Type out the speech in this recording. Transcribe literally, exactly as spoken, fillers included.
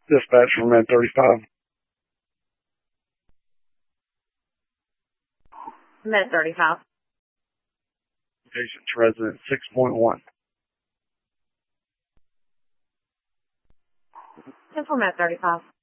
Dispatch from Med thirty-five. Med thirty-five. Patient to resident six point one. ten for Med thirty-five.